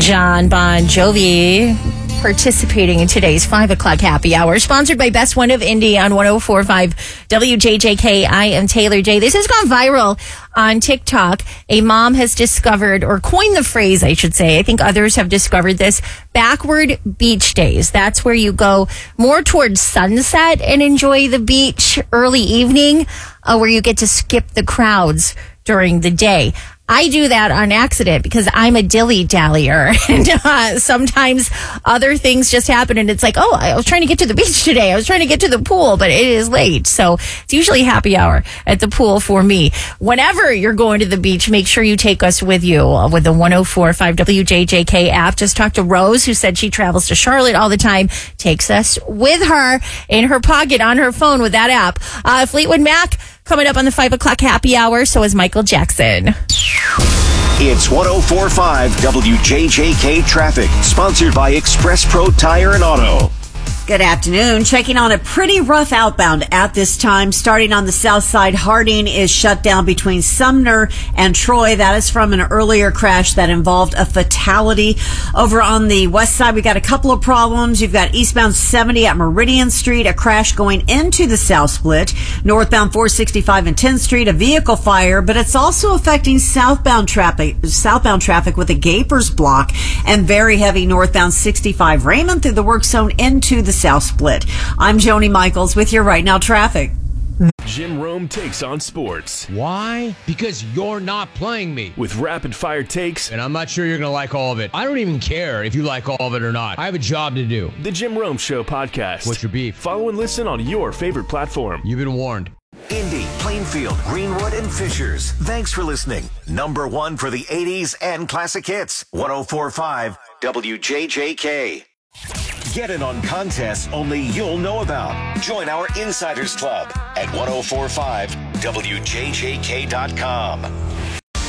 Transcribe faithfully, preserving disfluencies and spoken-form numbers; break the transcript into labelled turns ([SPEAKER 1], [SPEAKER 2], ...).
[SPEAKER 1] John Bon Jovi participating in today's five o'clock happy hour, sponsored by Best One of Indy on one oh four point five W J J K. I am Taylor Day. This has gone viral on TikTok. A mom has discovered, or coined the phrase, I should say, I think others have discovered this, backward beach days. That's where you go more towards sunset and enjoy the beach early evening, uh, where you get to skip the crowds during the day. I do that on accident because I'm a dilly-dallyer, and uh, sometimes other things just happen, and it's like, oh, I was trying to get to the beach today. I was trying to get to the pool, but it is late. So it's usually happy hour at the pool for me. Whenever you're going to the beach, make sure you take us with you uh, with the one oh four point five W J J K app. Just talked to Rose, who said she travels to Charlotte all the time, takes us with her in her pocket on her phone with that app. Uh, Fleetwood Mac coming up on the five o'clock happy hour. So is Michael Jackson.
[SPEAKER 2] It's one oh four point five W J J K Traffic, sponsored by Express Pro Tire and Auto.
[SPEAKER 3] Good afternoon. Checking on a pretty rough outbound at this time. Starting on the south side, Harding is shut down between Sumner and Troy. That is from an earlier crash that involved a fatality. Over on the west side, we got a couple of problems. You've got eastbound seventy at Meridian Street, a crash going into the south split. Northbound four sixty-five and tenth Street, a vehicle fire, but it's also affecting southbound traffic, southbound traffic with a Gapers block, and very heavy northbound sixty-five Raymond through the work zone into the south split. I'm Joni Michaels with your Right Now traffic.
[SPEAKER 4] Jim Rome takes on sports.
[SPEAKER 5] Why? Because you're not playing me.
[SPEAKER 4] With rapid-fire takes.
[SPEAKER 5] And I'm not sure you're going to like all of it. I don't even care if you like all of it or not. I have a job to do.
[SPEAKER 4] The Jim Rome Show podcast.
[SPEAKER 5] What's your beef?
[SPEAKER 4] Follow and listen on your favorite platform.
[SPEAKER 5] You've been warned.
[SPEAKER 2] Indy, Plainfield, Greenwood, and Fishers. Thanks for listening. Number one for the eighties and classic hits. one oh four point five W J J K. Get in on contests only you'll know about. Join our Insiders Club at ten forty-five W J J K dot com.